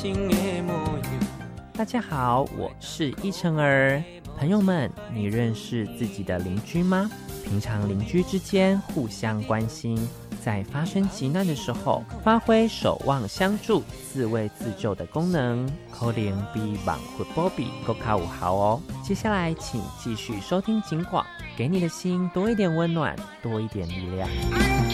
心的模样。 大家好，我是依晨儿。朋友们，你认识自己的邻居吗？平常邻居之间互相关心，在发生急难的时候，发挥守望相助、自卫自救的功能，可能比网活波比更加有效哦。接下来，请继续收听警广，给你的心多一点温暖，多一点力量。